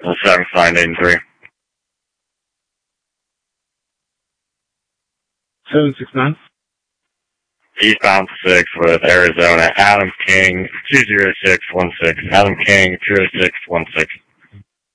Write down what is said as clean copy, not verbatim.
7583. 769. Eastbound 6 with Arizona, Adam King, 20616. Adam King, 20616.